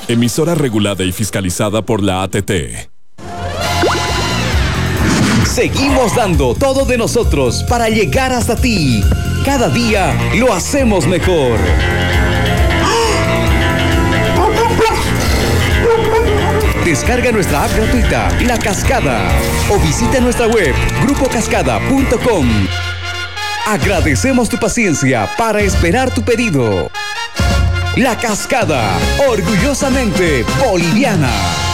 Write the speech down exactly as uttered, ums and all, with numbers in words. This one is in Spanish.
Emisora regulada y fiscalizada por la A T T. Seguimos dando todo de nosotros para llegar hasta ti. Cada día lo hacemos mejor. Descarga nuestra app gratuita, La Cascada, o visita nuestra web, grupo cascada punto com. Agradecemos tu paciencia para esperar tu pedido. La Cascada, orgullosamente boliviana.